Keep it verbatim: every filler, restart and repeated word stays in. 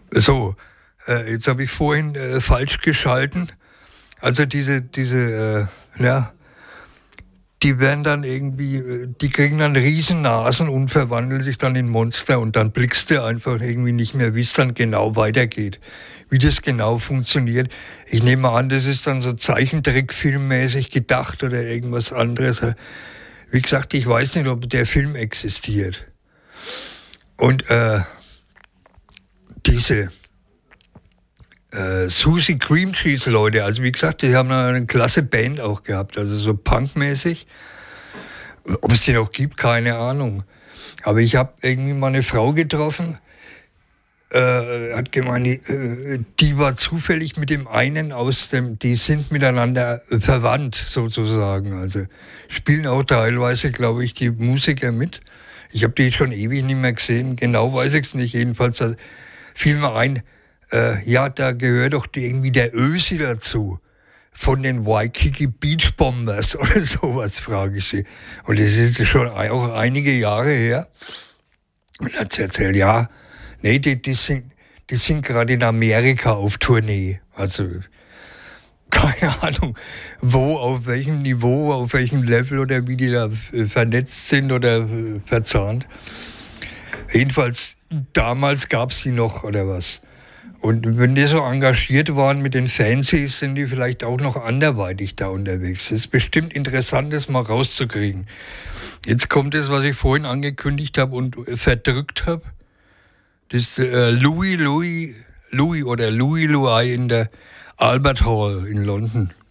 So, äh, jetzt habe ich vorhin äh, falsch geschalten. Also diese, diese, äh, ja, die werden dann irgendwie, äh, die kriegen dann Riesennasen und verwandeln sich dann in Monster und dann blickst du einfach irgendwie nicht mehr, wie es dann genau weitergeht. Wie das genau funktioniert. Ich nehme an, das ist dann so Zeichentrickfilmmäßig gedacht oder irgendwas anderes. Wie gesagt, ich weiß nicht, ob der Film existiert. Und äh, diese äh, Susie Cream Cheese Leute, also wie gesagt, die haben eine klasse Band auch gehabt, also so punkmäßig. Ob es die noch gibt, keine Ahnung. Aber ich habe irgendwie mal eine Frau getroffen, äh, hat gemeint, die, äh, die war zufällig mit dem einen aus dem, die sind miteinander verwandt sozusagen. Also spielen auch teilweise, glaube ich, die Musiker mit. Ich habe die schon ewig nicht mehr gesehen, genau weiß ich es nicht. Jedenfalls fiel mir ein, äh, ja, da gehört doch die, irgendwie der Ösi dazu. Von den Waikiki Beach Bombers oder sowas, frage ich sie. Und das ist schon auch einige Jahre her. Und dann hat sie erzählt, ja, nee, die, die sind, die sind gerade in Amerika auf Tournee. Also keine Ahnung, wo, auf welchem Niveau, auf welchem Level oder wie die da vernetzt sind oder verzahnt. Jedenfalls, damals gab es die noch oder was. Und wenn die so engagiert waren mit den Fancies, sind die vielleicht auch noch anderweitig da unterwegs. Es ist bestimmt interessant, das mal rauszukriegen. Jetzt kommt es, was ich vorhin angekündigt habe und verdrückt habe. Das ist äh, Louis, Louis, Louis oder Louis Louis in der Albert Hall in London.